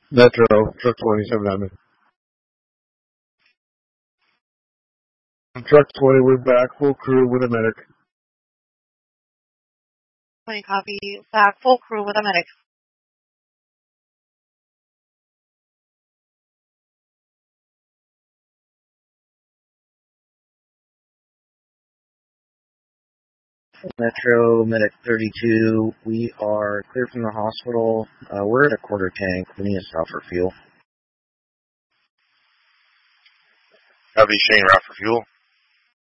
Metro, truck 27 on me. Truck 20, we're back, full crew with a medic. 20 copy, back, full crew with a medic. Metro, Medic 32, we are clear from the hospital. We're at a quarter tank. We need to stop for fuel. Copy, Shane, route for fuel.